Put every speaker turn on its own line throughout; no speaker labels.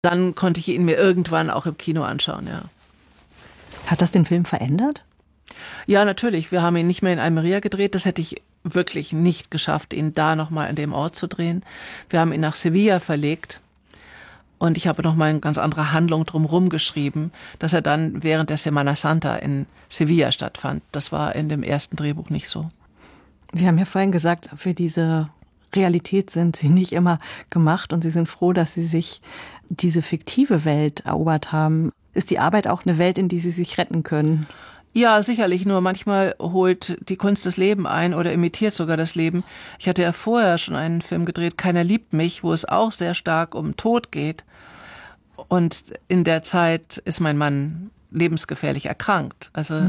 Dann konnte ich ihn mir irgendwann auch im Kino anschauen, ja.
Hat das den Film verändert?
Ja, natürlich. Wir haben ihn nicht mehr in Almeria gedreht. Das hätte ich wirklich nicht geschafft, ihn da nochmal an dem Ort zu drehen. Wir haben ihn nach Sevilla verlegt. Und ich habe nochmal eine ganz andere Handlung drumherum geschrieben, dass er dann während der Semana Santa in Sevilla stattfand. Das war in dem ersten Drehbuch nicht so.
Sie haben ja vorhin gesagt, für diese Realität sind Sie nicht immer gemacht und Sie sind froh, dass Sie sich diese fiktive Welt erobert haben. Ist die Arbeit auch eine Welt, in die Sie sich retten können?
Ja, sicherlich. Nur manchmal holt die Kunst das Leben ein oder imitiert sogar das Leben. Ich hatte ja vorher schon einen Film gedreht, Keiner liebt mich, wo es auch sehr stark um Tod geht. Und in der Zeit ist mein Mann lebensgefährlich erkrankt. Also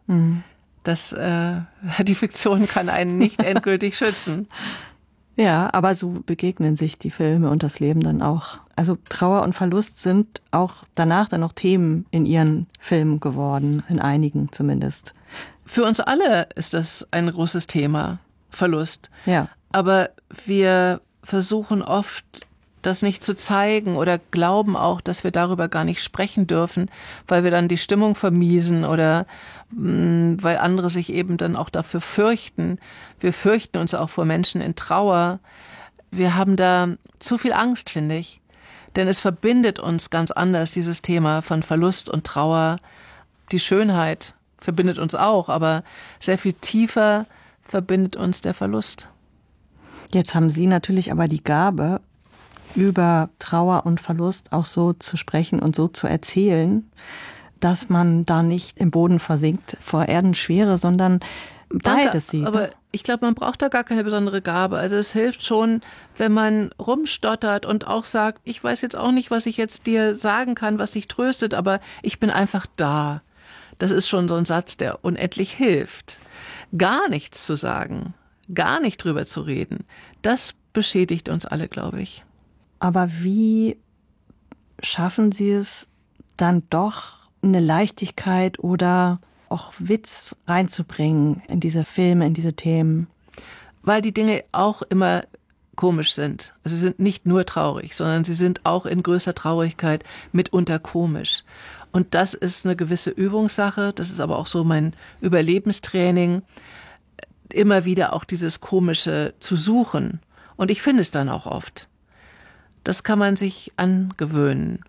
die Fiktion kann einen nicht endgültig schützen.
Ja, aber so begegnen sich die Filme und das Leben dann auch. Also Trauer und Verlust sind auch danach dann noch Themen in Ihren Filmen geworden, in einigen zumindest.
Für uns alle ist das ein großes Thema, Verlust.
Ja.
Aber wir versuchen oft, das nicht zu zeigen oder glauben auch, dass wir darüber gar nicht sprechen dürfen, weil wir dann die Stimmung vermiesen oder weil andere sich eben dann auch dafür fürchten. Wir fürchten uns auch vor Menschen in Trauer. Wir haben da zu viel Angst, finde ich. Denn es verbindet uns ganz anders, dieses Thema von Verlust und Trauer. Die Schönheit verbindet uns auch, aber sehr viel tiefer verbindet uns der Verlust.
Jetzt haben Sie natürlich aber die Gabe, über Trauer und Verlust auch so zu sprechen und so zu erzählen, dass man da nicht im Boden versinkt vor Erdenschwere, sondern beides sieht.
Aber ich glaube, man braucht da gar keine besondere Gabe. Also es hilft schon, wenn man rumstottert und auch sagt, ich weiß jetzt auch nicht, was ich jetzt dir sagen kann, was dich tröstet, aber ich bin einfach da. Das ist schon so ein Satz, der unendlich hilft. Gar nichts zu sagen, gar nicht drüber zu reden, das beschädigt uns alle, glaube ich.
Aber wie schaffen Sie es dann doch, eine Leichtigkeit oder auch Witz reinzubringen in diese Filme, in diese Themen?
Weil die Dinge auch immer komisch sind. Also sie sind nicht nur traurig, sondern sie sind auch in größter Traurigkeit mitunter komisch. Und das ist eine gewisse Übungssache. Das ist aber auch so mein Überlebenstraining, immer wieder auch dieses Komische zu suchen. Und ich finde es dann auch oft. Das kann man sich angewöhnen.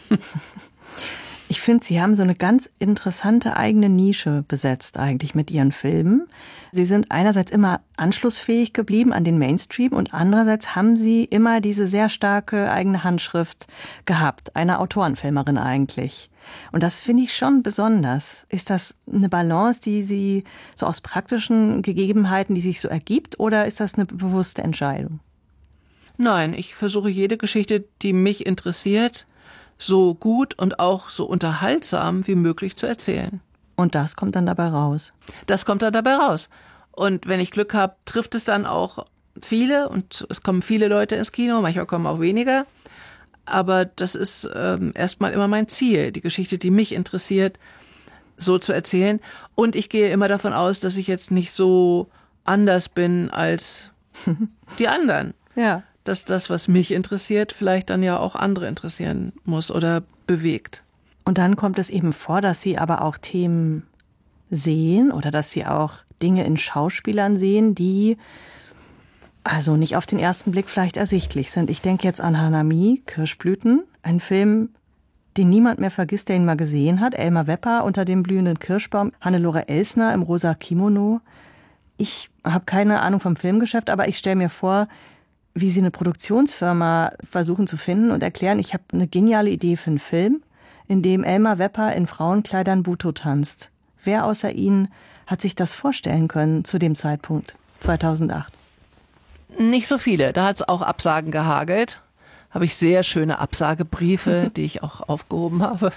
Ich finde, Sie haben so eine ganz interessante eigene Nische besetzt eigentlich mit Ihren Filmen. Sie sind einerseits immer anschlussfähig geblieben an den Mainstream und andererseits haben Sie immer diese sehr starke eigene Handschrift gehabt, einer Autorenfilmerin eigentlich. Und das finde ich schon besonders. Ist das eine Balance, die Sie so aus praktischen Gegebenheiten, die sich so ergibt, oder ist das eine bewusste Entscheidung?
Nein, ich versuche jede Geschichte, die mich interessiert, so gut und auch so unterhaltsam wie möglich zu erzählen.
Und das kommt dann dabei raus? Das
kommt dann dabei raus. Und wenn ich Glück habe, trifft es dann auch viele und es kommen viele Leute ins Kino, manchmal kommen auch weniger. Aber das ist erstmal immer mein Ziel, die Geschichte, die mich interessiert, so zu erzählen. Und ich gehe immer davon aus, dass ich jetzt nicht so anders bin als die anderen.
Ja.
Dass das, was mich interessiert, vielleicht dann ja auch andere interessieren muss oder bewegt.
Und dann kommt es eben vor, dass Sie aber auch Themen sehen oder dass Sie auch Dinge in Schauspielern sehen, die also nicht auf den ersten Blick vielleicht ersichtlich sind. Ich denke jetzt an Hanami, Kirschblüten, ein Film, den niemand mehr vergisst, der ihn mal gesehen hat. Elmar Wepper unter dem blühenden Kirschbaum, Hannelore Elsner im rosa Kimono. Ich habe keine Ahnung vom Filmgeschäft, aber ich stelle mir vor, wie Sie eine Produktionsfirma versuchen zu finden und erklären, ich habe eine geniale Idee für einen Film, in dem Elmar Wepper in Frauenkleidern Butoh tanzt. Wer außer Ihnen hat sich das vorstellen können zu dem Zeitpunkt, 2008?
Nicht so viele. Da hat es auch Absagen gehagelt. Habe ich sehr schöne Absagebriefe, die ich auch aufgehoben habe.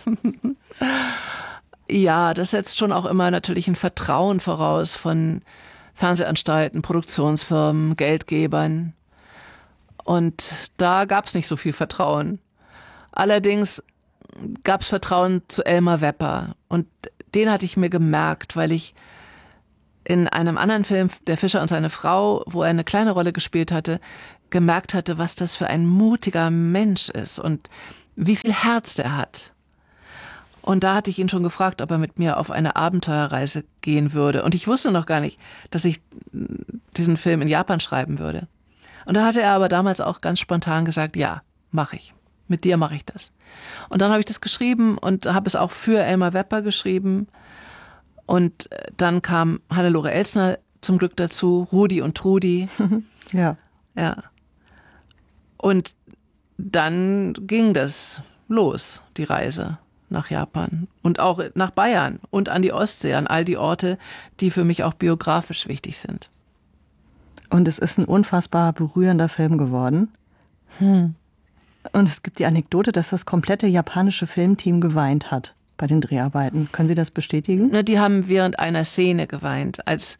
Ja, das setzt schon auch immer natürlich ein Vertrauen voraus von Fernsehanstalten, Produktionsfirmen, Geldgebern. Und da gab es nicht so viel Vertrauen. Allerdings gab es Vertrauen zu Elmar Wepper. Und den hatte ich mir gemerkt, weil ich in einem anderen Film, Der Fischer und seine Frau, wo er eine kleine Rolle gespielt hatte, gemerkt hatte, was das für ein mutiger Mensch ist. Und wie viel Herz der hat. Und da hatte ich ihn schon gefragt, ob er mit mir auf eine Abenteuerreise gehen würde. Und ich wusste noch gar nicht, dass ich diesen Film in Japan schreiben würde. Und da hatte er aber damals auch ganz spontan gesagt, ja, mache ich. Mit dir mache ich das. Und dann habe ich das geschrieben und habe es auch für Elmar Wepper geschrieben. Und dann kam Hannelore Elsner zum Glück dazu, Rudi und Trudi.
Ja.
Ja. Und dann ging das los, die Reise nach Japan und auch nach Bayern und an die Ostsee, an all die Orte, die für mich auch biografisch wichtig sind.
Und es ist ein unfassbar berührender Film geworden. Und es gibt die Anekdote, dass das komplette japanische Filmteam geweint hat bei den Dreharbeiten. Können Sie das bestätigen?
Die haben während einer Szene geweint, als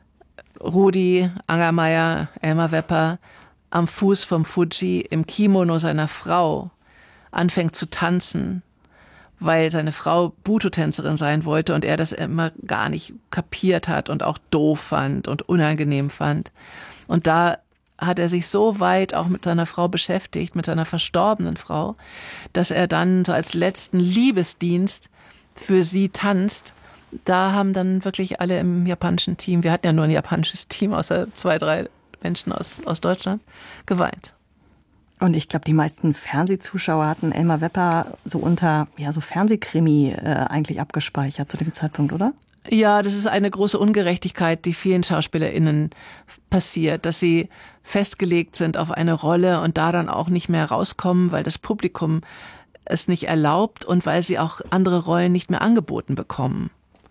Rudi Angermeier, Elmar Wepper am Fuß vom Fuji im Kimono seiner Frau anfängt zu tanzen, weil seine Frau Buto-Tänzerin sein wollte und er das immer gar nicht kapiert hat und auch doof fand und unangenehm fand. Und da hat er sich so weit auch mit seiner Frau beschäftigt, mit seiner verstorbenen Frau, dass er dann so als letzten Liebesdienst für sie tanzt. Da haben dann wirklich alle im japanischen Team, wir hatten ja nur ein japanisches Team, außer 2, 3 Menschen aus Deutschland, geweint.
Und ich glaube, die meisten Fernsehzuschauer hatten Elmar Wepper so unter so Fernsehkrimi eigentlich abgespeichert zu dem Zeitpunkt, oder?
Ja, das ist eine große Ungerechtigkeit, die vielen SchauspielerInnen passiert, dass sie festgelegt sind auf eine Rolle und da dann auch nicht mehr rauskommen, weil das Publikum es nicht erlaubt und weil sie auch andere Rollen nicht mehr angeboten bekommen.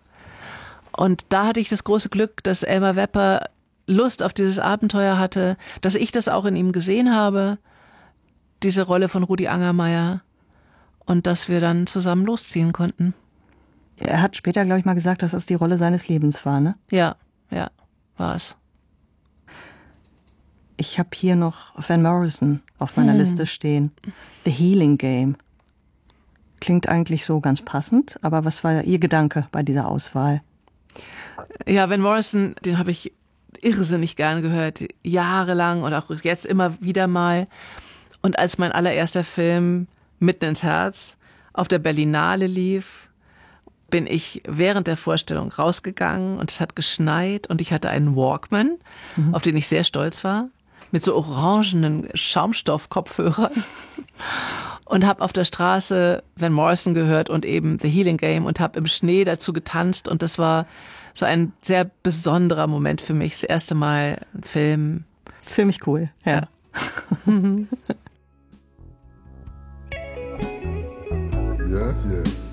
Und da hatte ich das große Glück, dass Elmar Wepper Lust auf dieses Abenteuer hatte, dass ich das auch in ihm gesehen habe, diese Rolle von Rudi Angermeier, und dass wir dann zusammen losziehen konnten.
Er hat später, glaube ich, mal gesagt, dass es die Rolle seines Lebens war, ne?
Ja, war es.
Ich habe hier noch Van Morrison auf meiner Liste stehen. The Healing Game. Klingt eigentlich so ganz passend, aber was war Ihr Gedanke bei dieser Auswahl?
Ja, Van Morrison, den habe ich irrsinnig gern gehört, jahrelang und auch jetzt immer wieder mal. Und als mein allererster Film Mitten ins Herz auf der Berlinale lief, bin ich während der Vorstellung rausgegangen und es hat geschneit und ich hatte einen Walkman, auf den ich sehr stolz war, mit so orangenen Schaumstoff-Kopfhörern und habe auf der Straße Van Morrison gehört und eben The Healing Game und habe im Schnee dazu getanzt und das war so ein sehr besonderer Moment für mich. Das erste Mal ein Film.
Ziemlich cool, ja.
Yes, yes.